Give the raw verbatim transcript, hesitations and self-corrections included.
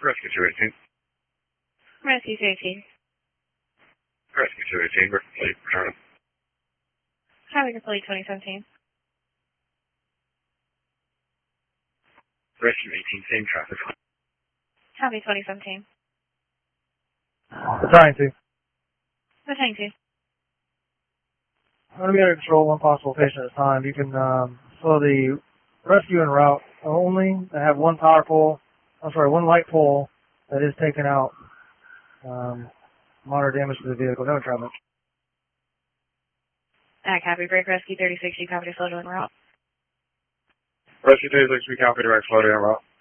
Rescue two eighteen. Rescue two eighteen. Rescue two eighteen, Fleet, returning. Highway Fleet twenty seventeen. Rescue eighteen, same traffic. Highway twenty seventeen. Battalion two. Battalion two. I'm going to be able to control one possible patient at a time. You can um, slow the rescue en route only. I have one power pole, I'm sorry, one light pole that is taken out. Um, moderate damage to the vehicle, no entrapment. Uh, copy, break rescue thirty sixty, copy to slow to en route. Rescue thirty sixty, copy direct, slow down route.